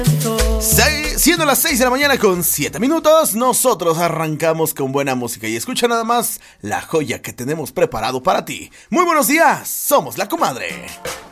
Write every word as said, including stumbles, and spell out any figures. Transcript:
Seis, siendo las seis de la mañana con siete minutos, nosotros arrancamos con buena música y escucha nada más la joya que tenemos preparado para ti. Muy buenos días, somos La Comadre.